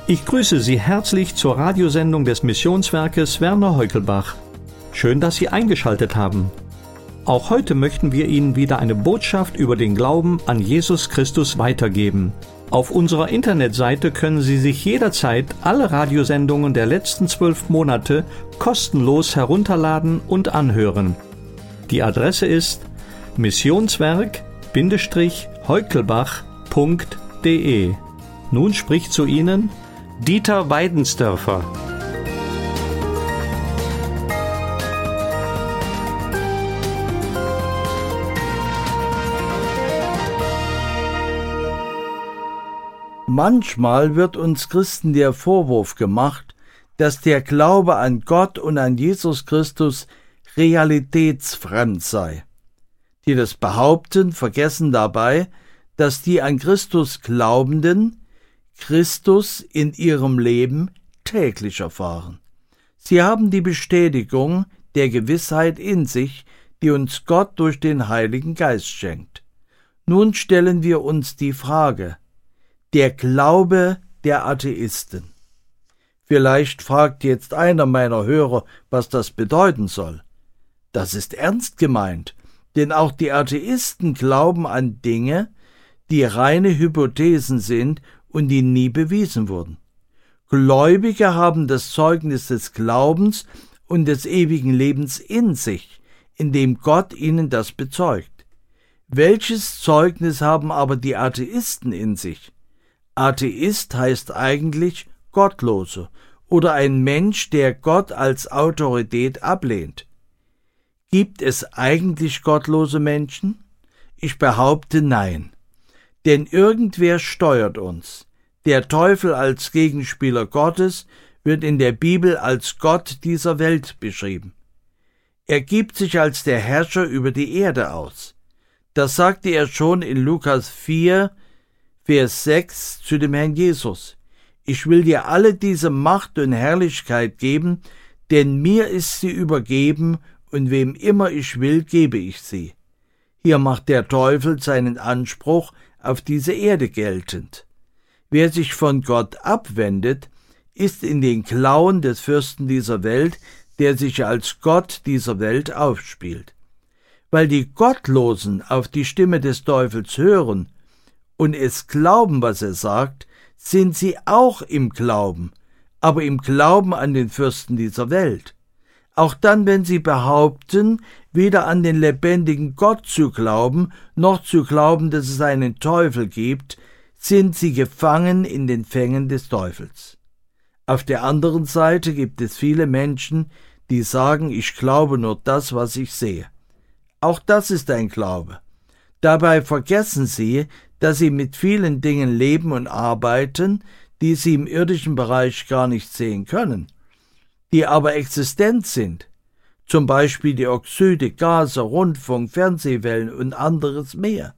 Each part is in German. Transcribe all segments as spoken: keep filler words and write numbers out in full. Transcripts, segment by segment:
Ich grüße Sie herzlich zur Radiosendung des Missionswerkes Werner Heukelbach. Schön, dass Sie eingeschaltet haben. Auch heute möchten wir Ihnen wieder eine Botschaft über den Glauben an Jesus Christus weitergeben. Auf unserer Internetseite können Sie sich jederzeit alle Radiosendungen der letzten zwölf Monate kostenlos herunterladen und anhören. Die Adresse ist missionswerk-heukelbach punkt de. Nun spricht zu Ihnen Dieter Weidensdörfer. Manchmal wird uns Christen der Vorwurf gemacht, dass der Glaube an Gott und an Jesus Christus realitätsfremd sei. Die das behaupten, vergessen dabei, dass die an Christus Glaubenden Christus in ihrem Leben täglich erfahren. Sie haben die Bestätigung der Gewissheit in sich, die uns Gott durch den Heiligen Geist schenkt. Nun stellen wir uns die Frage: Der Glaube der Atheisten. Vielleicht fragt jetzt einer meiner Hörer, was das bedeuten soll. Das ist ernst gemeint, denn auch die Atheisten glauben an Dinge, die reine Hypothesen sind und die nie bewiesen wurden. Gläubige haben das Zeugnis des Glaubens und des ewigen Lebens in sich, indem Gott ihnen das bezeugt. Welches Zeugnis haben aber die Atheisten in sich? Atheist heißt eigentlich Gottlose oder ein Mensch, der Gott als Autorität ablehnt. Gibt es eigentlich gottlose Menschen? Ich behaupte nein. Denn irgendwer steuert uns. Der Teufel als Gegenspieler Gottes wird in der Bibel als Gott dieser Welt beschrieben. Er gibt sich als der Herrscher über die Erde aus. Das sagte er schon in Lukas vier, Vers sechs zu dem Herrn Jesus. Ich will dir alle diese Macht und Herrlichkeit geben, denn mir ist sie übergeben, und wem immer ich will, gebe ich sie. Hier macht der Teufel seinen Anspruch auf diese Erde geltend. Wer sich von Gott abwendet, ist in den Klauen des Fürsten dieser Welt, der sich als Gott dieser Welt aufspielt. Weil die Gottlosen auf die Stimme des Teufels hören und es glauben, was er sagt, sind sie auch im Glauben, aber im Glauben an den Fürsten dieser Welt. Auch dann, wenn sie behaupten, weder an den lebendigen Gott zu glauben, noch zu glauben, dass es einen Teufel gibt, sind sie gefangen in den Fängen des Teufels. Auf der anderen Seite gibt es viele Menschen, die sagen, ich glaube nur das, was ich sehe. Auch das ist ein Glaube. Dabei vergessen sie, dass sie mit vielen Dingen leben und arbeiten, die sie im irdischen Bereich gar nicht sehen können, die aber existent sind, zum Beispiel die Oxide, Gase, Rundfunk, Fernsehwellen und anderes mehr.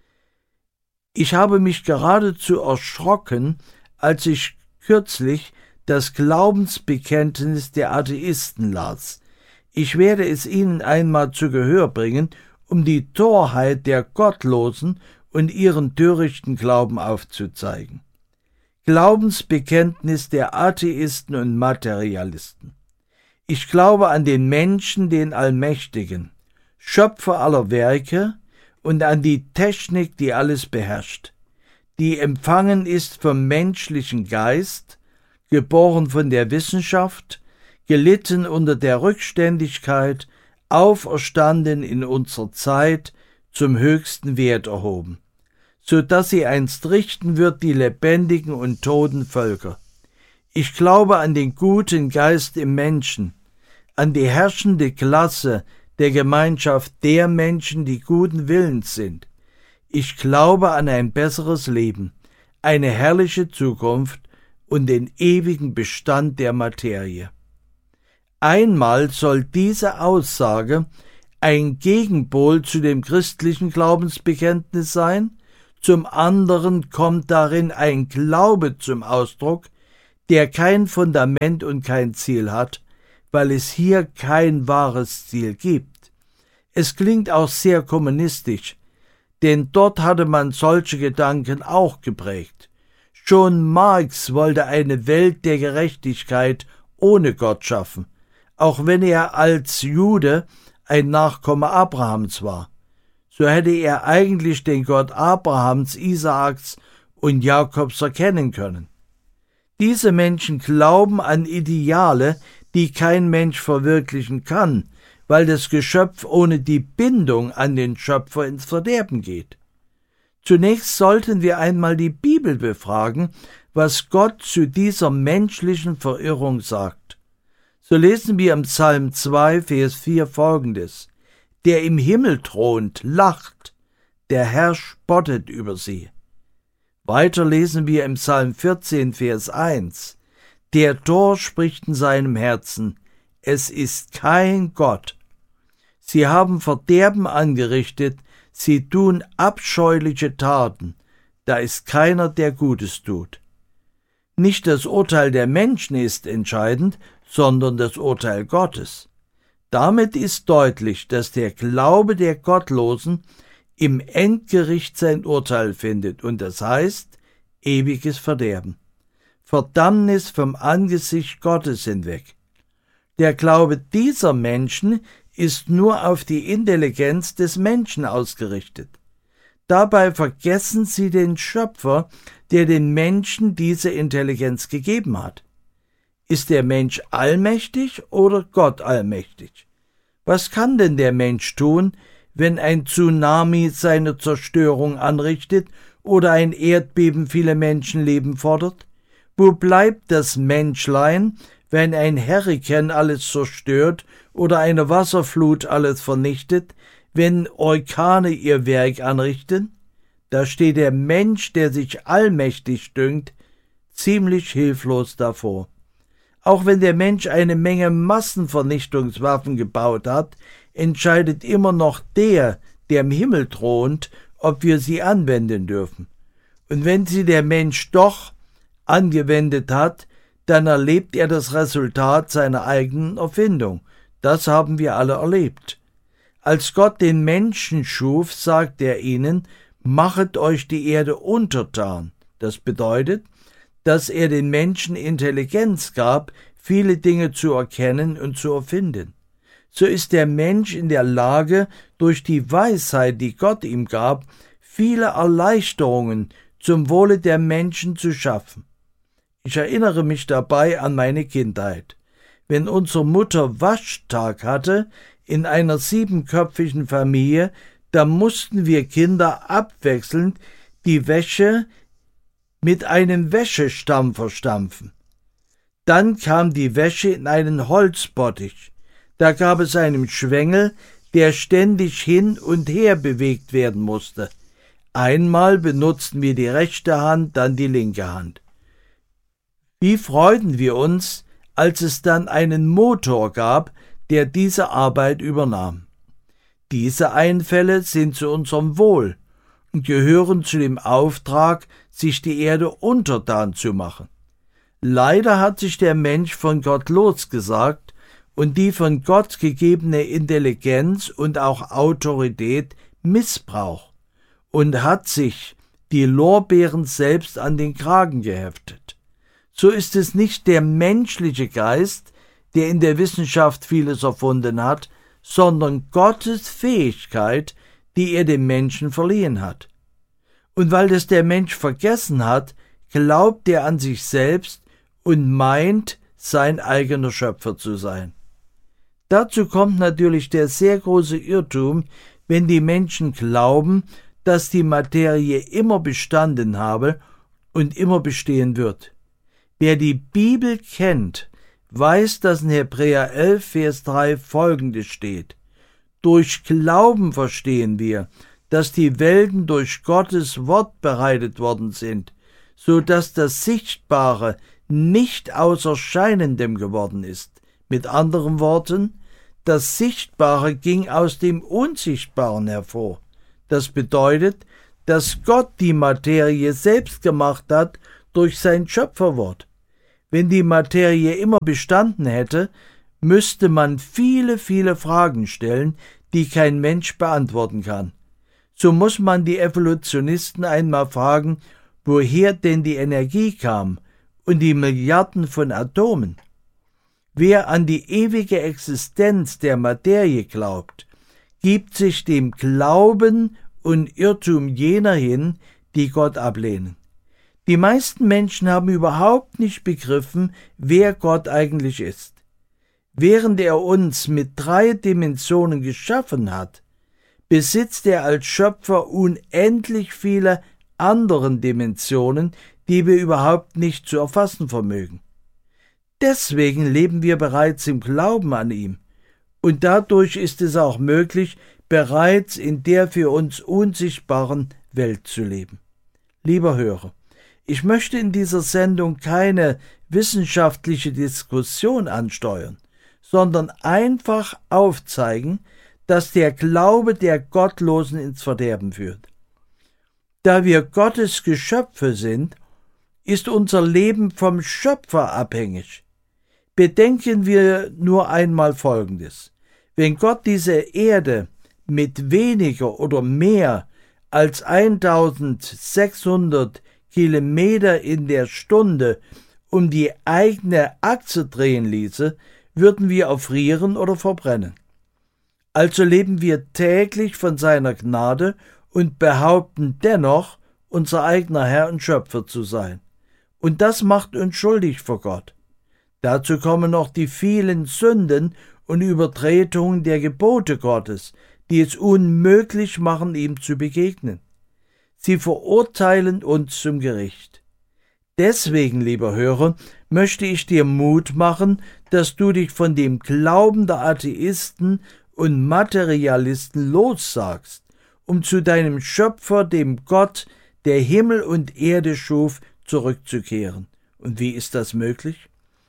Ich habe mich geradezu erschrocken, als ich kürzlich das Glaubensbekenntnis der Atheisten las. Ich werde es Ihnen einmal zu Gehör bringen, um die Torheit der Gottlosen und ihren törichten Glauben aufzuzeigen. Glaubensbekenntnis der Atheisten und Materialisten. Ich glaube an den Menschen, den Allmächtigen, Schöpfer aller Werke, und an die Technik, die alles beherrscht, die empfangen ist vom menschlichen Geist, geboren von der Wissenschaft, gelitten unter der Rückständigkeit, auferstanden in unserer Zeit, zum höchsten Wert erhoben, so dass sie einst richten wird die lebendigen und toten Völker. Ich glaube an den guten Geist im Menschen, an die herrschende Klasse der Gemeinschaft der Menschen, die guten Willens sind. Ich glaube an ein besseres Leben, eine herrliche Zukunft und den ewigen Bestand der Materie. Einmal soll diese Aussage ein Gegenpol zu dem christlichen Glaubensbekenntnis sein, zum anderen kommt darin ein Glaube zum Ausdruck, der kein Fundament und kein Ziel hat, weil es hier kein wahres Ziel gibt. Es klingt auch sehr kommunistisch, denn dort hatte man solche Gedanken auch geprägt. Schon Marx wollte eine Welt der Gerechtigkeit ohne Gott schaffen, auch wenn er als Jude ein Nachkomme Abrahams war. So hätte er eigentlich den Gott Abrahams, Isaaks und Jakobs erkennen können. Diese Menschen glauben an Ideale, die kein Mensch verwirklichen kann, weil das Geschöpf ohne die Bindung an den Schöpfer ins Verderben geht. Zunächst sollten wir einmal die Bibel befragen, was Gott zu dieser menschlichen Verirrung sagt. So lesen wir im Psalm zwei, Vers vier folgendes: Der im Himmel thront, lacht, der Herr spottet über sie. Weiter lesen wir im Psalm vierzehn, Vers eins: Der Tor spricht in seinem Herzen, es ist kein Gott. Sie haben Verderben angerichtet, sie tun abscheuliche Taten, da ist keiner, der Gutes tut. Nicht das Urteil der Menschen ist entscheidend, sondern das Urteil Gottes. Damit ist deutlich, dass der Glaube der Gottlosen im Endgericht sein Urteil findet, und das heißt ewiges Verderben. Verdammnis vom Angesicht Gottes hinweg. Der Glaube dieser Menschen ist nur auf die Intelligenz des Menschen ausgerichtet. Dabei vergessen sie den Schöpfer, der den Menschen diese Intelligenz gegeben hat. Ist der Mensch allmächtig oder Gott allmächtig? Was kann denn der Mensch tun, wenn ein Tsunami seine Zerstörung anrichtet oder ein Erdbeben viele Menschenleben fordert? Wo bleibt das Menschlein, wenn ein Hurrikan alles zerstört oder eine Wasserflut alles vernichtet, wenn Orkane ihr Werk anrichten? Da steht der Mensch, der sich allmächtig dünkt, ziemlich hilflos davor. Auch wenn der Mensch eine Menge Massenvernichtungswaffen gebaut hat, entscheidet immer noch der, der im Himmel thront, ob wir sie anwenden dürfen. Und wenn sie der Mensch doch angewendet hat, dann erlebt er das Resultat seiner eigenen Erfindung. Das haben wir alle erlebt. Als Gott den Menschen schuf, sagt er ihnen, machet euch die Erde untertan. Das bedeutet, dass er den Menschen Intelligenz gab, viele Dinge zu erkennen und zu erfinden. So ist der Mensch in der Lage, durch die Weisheit, die Gott ihm gab, viele Erleichterungen zum Wohle der Menschen zu schaffen. Ich erinnere mich dabei an meine Kindheit. Wenn unsere Mutter Waschtag hatte, in einer siebenköpfigen Familie, da mussten wir Kinder abwechselnd die Wäsche mit einem Wäschestamm verstampfen. Dann kam die Wäsche in einen Holzbottich. Da gab es einen Schwengel, der ständig hin und her bewegt werden musste. Einmal benutzten wir die rechte Hand, dann die linke Hand. Wie freuten wir uns, als es dann einen Motor gab, der diese Arbeit übernahm. Diese Einfälle sind zu unserem Wohl und gehören zu dem Auftrag, sich die Erde untertan zu machen. Leider hat sich der Mensch von Gott losgesagt und die von Gott gegebene Intelligenz und auch Autorität missbraucht und hat sich die Lorbeeren selbst an den Kragen geheftet. So ist es nicht der menschliche Geist, der in der Wissenschaft vieles erfunden hat, sondern Gottes Fähigkeit, die er dem Menschen verliehen hat. Und weil das der Mensch vergessen hat, glaubt er an sich selbst und meint, sein eigener Schöpfer zu sein. Dazu kommt natürlich der sehr große Irrtum, wenn die Menschen glauben, dass die Materie immer bestanden habe und immer bestehen wird. Wer die Bibel kennt, weiß, dass in Hebräer elf, Vers drei folgendes steht: Durch Glauben verstehen wir, dass die Welten durch Gottes Wort bereitet worden sind, so dass das Sichtbare nicht aus Erscheinendem geworden ist. Mit anderen Worten, das Sichtbare ging aus dem Unsichtbaren hervor. Das bedeutet, dass Gott die Materie selbst gemacht hat durch sein Schöpferwort. Wenn die Materie immer bestanden hätte, müsste man viele, viele Fragen stellen, die kein Mensch beantworten kann. So muss man die Evolutionisten einmal fragen, woher denn die Energie kam und die Milliarden von Atomen. Wer an die ewige Existenz der Materie glaubt, gibt sich dem Glauben und Irrtum jener hin, die Gott ablehnen. Die meisten Menschen haben überhaupt nicht begriffen, wer Gott eigentlich ist. Während er uns mit drei Dimensionen geschaffen hat, besitzt er als Schöpfer unendlich viele anderen Dimensionen, die wir überhaupt nicht zu erfassen vermögen. Deswegen leben wir bereits im Glauben an ihn, und dadurch ist es auch möglich, bereits in der für uns unsichtbaren Welt zu leben. Lieber Hörer, ich möchte in dieser Sendung keine wissenschaftliche Diskussion ansteuern, sondern einfach aufzeigen, dass der Glaube der Gottlosen ins Verderben führt. Da wir Gottes Geschöpfe sind, ist unser Leben vom Schöpfer abhängig. Bedenken wir nur einmal Folgendes. Wenn Gott diese Erde mit weniger oder mehr als eintausendsechshundert Kilometer in der Stunde um die eigene Achse drehen ließe, würden wir erfrieren oder verbrennen. Also leben wir täglich von seiner Gnade und behaupten dennoch, unser eigener Herr und Schöpfer zu sein. Und das macht uns schuldig vor Gott. Dazu kommen noch die vielen Sünden und Übertretungen der Gebote Gottes, die es unmöglich machen, ihm zu begegnen. Sie verurteilen uns zum Gericht. Deswegen, lieber Hörer, möchte ich dir Mut machen, dass du dich von dem Glauben der Atheisten und Materialisten lossagst, um zu deinem Schöpfer, dem Gott, der Himmel und Erde schuf, zurückzukehren. Und wie ist das möglich?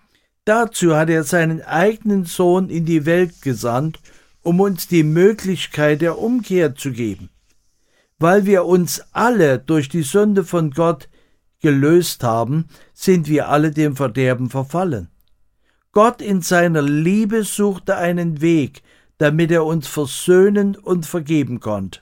Dazu hat er seinen eigenen Sohn in die Welt gesandt, um uns die Möglichkeit der Umkehr zu geben. Weil wir uns alle durch die Sünde von Gott gelöst haben, sind wir alle dem Verderben verfallen. Gott in seiner Liebe suchte einen Weg, damit er uns versöhnen und vergeben konnte.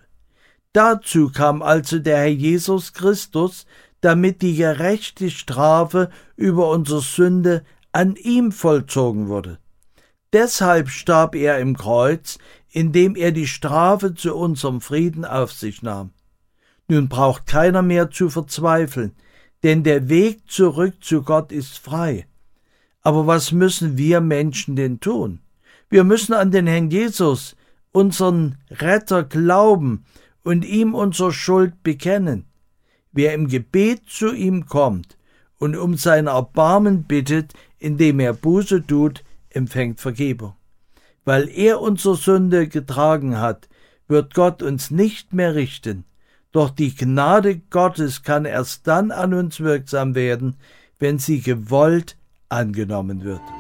Dazu kam also der Herr Jesus Christus, damit die gerechte Strafe über unsere Sünde an ihm vollzogen wurde. Deshalb starb er im Kreuz, indem er die Strafe zu unserem Frieden auf sich nahm. Nun braucht keiner mehr zu verzweifeln, denn der Weg zurück zu Gott ist frei. Aber was müssen wir Menschen denn tun? Wir müssen an den Herrn Jesus, unseren Retter, glauben und ihm unsere Schuld bekennen. Wer im Gebet zu ihm kommt und um sein Erbarmen bittet, indem er Buße tut, empfängt Vergebung. Weil er unsere Sünde getragen hat, wird Gott uns nicht mehr richten. Doch die Gnade Gottes kann erst dann an uns wirksam werden, wenn sie gewollt angenommen wird.